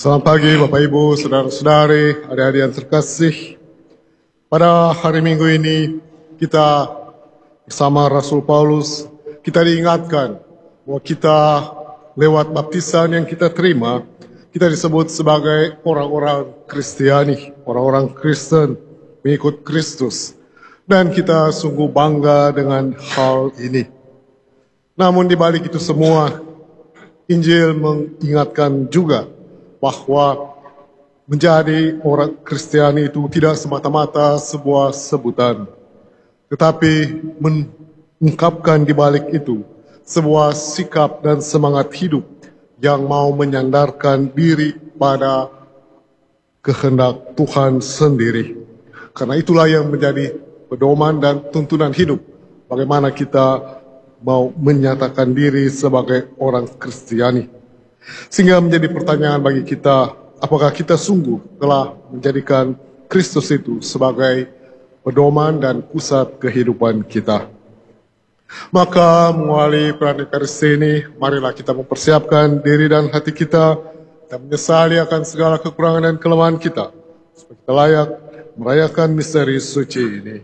Selamat pagi Bapak Ibu, saudara-saudari, adik-adik yang terkasih. Pada hari Minggu ini kita bersama Rasul Paulus, kita diingatkan bahwa kita lewat baptisan yang kita terima, kita disebut sebagai orang-orang Kristiani, orang-orang Kristen, mengikut Kristus. Dan kita sungguh bangga dengan hal ini. Namun di balik itu semua, Injil mengingatkan juga bahwa menjadi orang Kristiani itu tidak semata-mata sebuah sebutan, tetapi mengungkapkan di balik itu sebuah sikap dan semangat hidup yang mau menyandarkan diri pada kehendak Tuhan sendiri. Karena itulah yang menjadi pedoman dan tuntunan hidup, bagaimana kita mau menyatakan diri sebagai orang Kristiani. Sehingga menjadi pertanyaan bagi kita, apakah kita sungguh telah menjadikan Kristus itu sebagai pedoman dan pusat kehidupan kita. Maka melalui Pranikaris ini, marilah kita mempersiapkan diri dan hati kita dan menyesali akan segala kekurangan dan kelemahan kita, supaya kita layak merayakan misteri suci ini.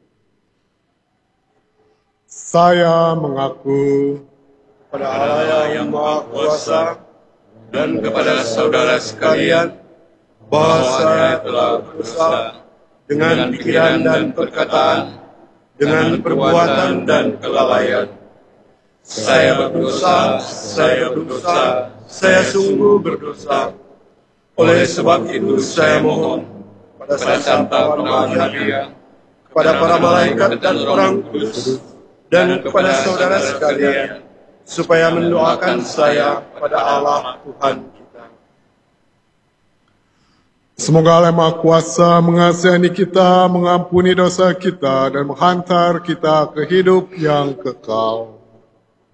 Saya mengaku pada Allah yang Maha Kuasa dan kepada saudara sekalian bahwa saya telah berdosa dengan pikiran dan perkataan, dengan perbuatan dan kelalaian. Saya berdosa, saya sungguh berdosa. Oleh sebab itu saya mohon pada Santa Maria, kepada para malaikat dan orang kudus, dan kepada saudara sekalian, supaya mendoakan saya pada Allah Tuhan kita. Semoga Allah Maha Kuasa mengasihani kita, mengampuni dosa kita, dan menghantar kita ke hidup yang kekal.